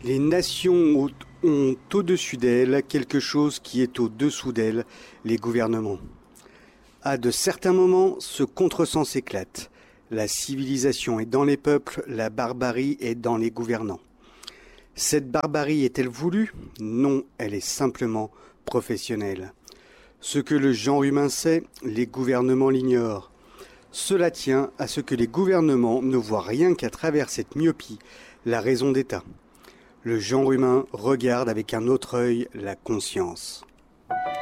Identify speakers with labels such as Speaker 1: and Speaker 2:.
Speaker 1: Les nations ont au-dessus d'elles quelque chose qui est au-dessous d'elles, les gouvernements. À de certains moments, ce contresens éclate. La civilisation est dans les peuples, la barbarie est dans les gouvernants. Cette barbarie est-elle voulue? Non, elle est simplement professionnelle. Ce que le genre humain sait, les gouvernements l'ignorent. Cela tient à ce que les gouvernements ne voient rien qu'à travers cette myopie, la raison d'État. Le genre humain regarde avec un autre œil la conscience.